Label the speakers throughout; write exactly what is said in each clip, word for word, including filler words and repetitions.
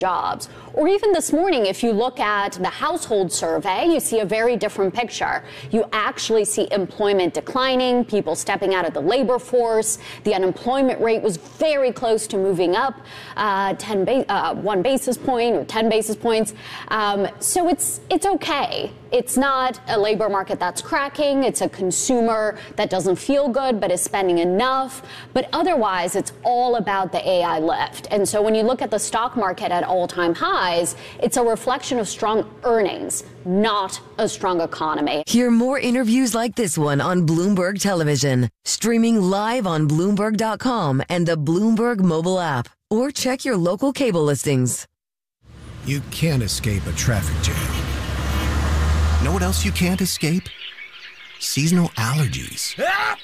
Speaker 1: jobs. Or even this morning, if you look at the household survey, you see a very different picture. You actually see employment declining, people stepping out of the labor force. The unemployment rate was very close to moving up uh, ten ba uh, one basis point or ten basis points. Um, so it's it's okay. It's not a labor market that's cracking. It's a consumer that doesn't feel good but is spending enough. But otherwise, it's all about the A I lift. And so when you look at the stock market at all-time highs, it's a reflection of strong earnings, not a strong economy.
Speaker 2: Hear more interviews like this one on Bloomberg Television, streaming live on Bloomberg dot com and the Bloomberg mobile app, or check your local cable listings.
Speaker 3: You can't escape a traffic jam. Know what else you can't escape? Seasonal allergies.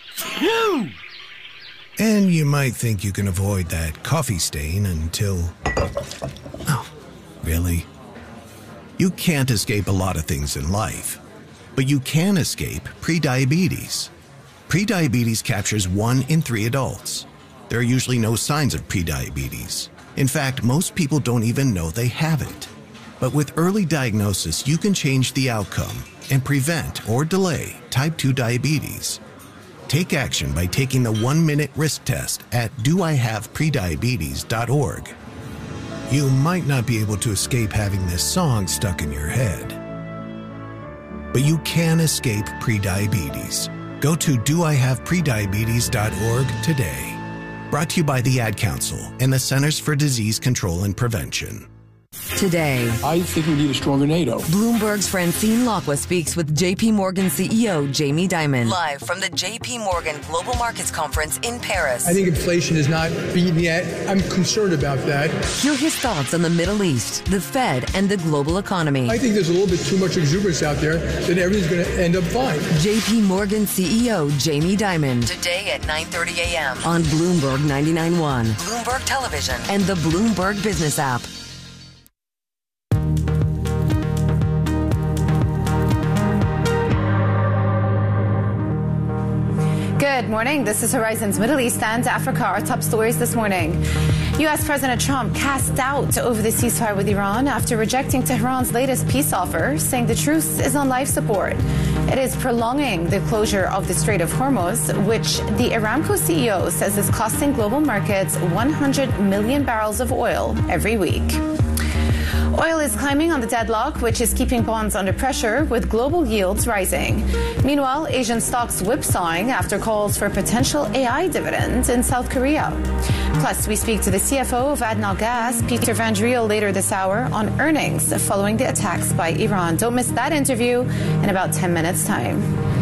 Speaker 3: And you might think you can avoid that coffee stain until... Oh, really? You can't escape a lot of things in life, but you can escape prediabetes. Prediabetes captures one in three adults. There are usually no signs of prediabetes. In fact, most people don't even know they have it. But with early diagnosis, you can change the outcome and prevent or delay type two diabetes. Take action by taking the one-minute risk test at do I have prediabetes dot org. You might not be able to escape having this song stuck in your head, but you can escape prediabetes. Go to do I have prediabetes dot org today. Brought to you by the Ad Council and the Centers for Disease Control and Prevention.
Speaker 2: Today,
Speaker 4: I think we need a stronger NATO.
Speaker 2: Bloomberg's Francine Lacqua speaks with J P Morgan C E O Jamie Dimon. Live from the J P Morgan Global Markets Conference in Paris.
Speaker 5: I think inflation is not beaten yet. I'm concerned about that.
Speaker 2: Hear his thoughts on the Middle East, the Fed, and the global economy.
Speaker 5: I think there's a little bit too much exuberance out there that everything's going to end up fine.
Speaker 2: J P Morgan C E O Jamie Dimon. Today at nine thirty a m on Bloomberg ninety-nine point one, Bloomberg Television, and the Bloomberg Business app.
Speaker 6: Good morning. This is Horizon's Middle East and Africa. Our top stories this morning. U S President Trump cast doubt over the ceasefire with Iran after rejecting Tehran's latest peace offer, saying the truce is on life support. It is prolonging the closure of the Strait of Hormuz, which the Aramco C E O says is costing global markets one hundred million barrels of oil every week. Oil is climbing on the deadlock, which is keeping bonds under pressure, with global yields rising. Meanwhile, Asian stocks whipsawing after calls for potential A I dividends in South Korea. Plus, we speak to the C F O of ADNOC Gas, Peter Van Driel, later this hour on earnings following the attacks by Iran. Don't miss that interview in about ten minutes' time.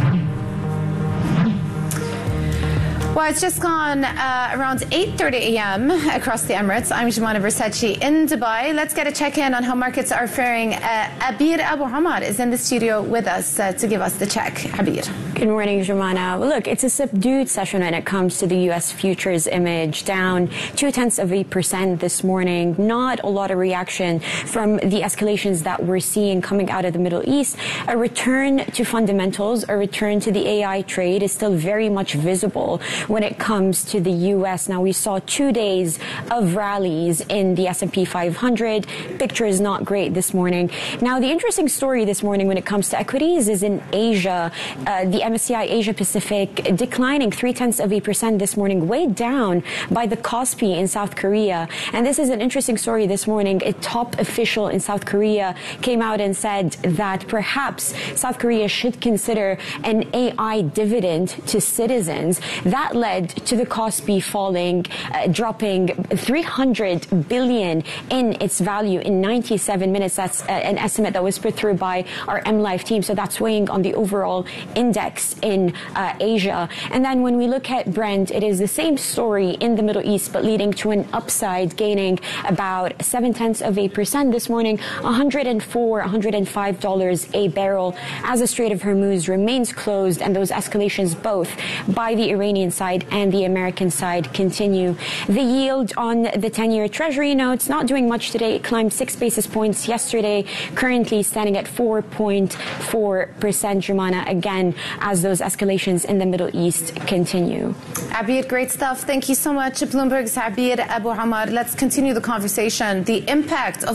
Speaker 6: Well, it's just gone uh, around eight thirty a m across the Emirates. I'm Jumana Versace in Dubai. Let's get a check-in on how markets are faring. Uh, Abir Abu Hamad is in the studio with us uh, to give us the check. Abir.
Speaker 7: Good morning, Jumana. Well, look, it's a subdued session when it comes to the U S futures image, down two-tenths of a percent this morning. Not a lot of reaction from the escalations that we're seeing coming out of the Middle East. A return to fundamentals, a return to the A I trade is still very much visible when it comes to the U S. Now, we saw two days of rallies in the S and P five hundred. Picture is not great this morning. Now, the interesting story this morning when it comes to equities is in Asia. Uh, the M S C I Asia Pacific declining three-tenths of a percent this morning, weighed down by the Kospi in South Korea. And this is an interesting story this morning. A top official in South Korea came out and said that perhaps South Korea should consider an A I dividend to citizens. That led to the Kospi falling, uh, dropping three hundred billion in its value in ninety-seven minutes. That's uh, an estimate that was put through by our M Life team. So that's weighing on the overall index in uh, Asia. And then when we look at Brent, it is the same story in the Middle East, but leading to an upside, gaining about seven tenths of a percent this morning, one hundred four, one hundred five dollars a barrel, as the Strait of Hormuz remains closed and those escalations both by the Iranian side and the American side continue. The yield on the ten-year Treasury notes not doing much today. It climbed six basis points yesterday, currently standing at four point four percent, Jumana, again, as those escalations in the Middle East continue.
Speaker 6: Abir, great stuff. Thank you so much, Bloomberg's Abir Abu Amar. Let's continue the conversation. The impact of